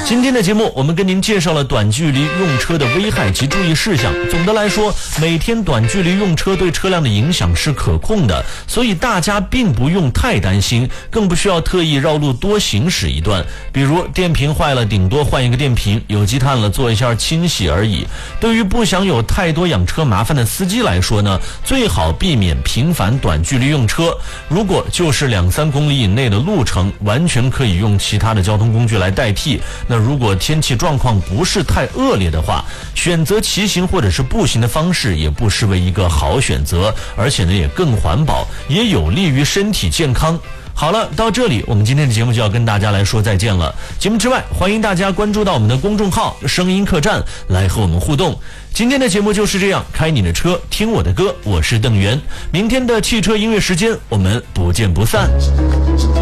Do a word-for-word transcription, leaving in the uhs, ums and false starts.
今天的节目我们跟您介绍了短距离用车的危害及注意事项。总的来说，每天短距离用车对车辆的影响是可控的，所以大家并不用太担心，更不需要特意绕路多行驶一段。比如电瓶坏了，顶多换一个电瓶，有积碳了做一下清洗而已。对于不想有太多养车麻烦的司机来说呢，最好避免频繁短距离用车。如果就是两三公里以内的路程，完全可以用其他的交通工具来代替。那如果天气状况不是太恶劣的话，选择骑行或者是步行的方式也不失为一个好选择，而且呢也更环保，也有利于身体健康。好了，到这里我们今天的节目就要跟大家来说再见了。节目之外，欢迎大家关注到我们的公众号声音客栈来和我们互动。今天的节目就是这样，开你的车听我的歌，我是邓源。明天的汽车音乐时间我们不见不散。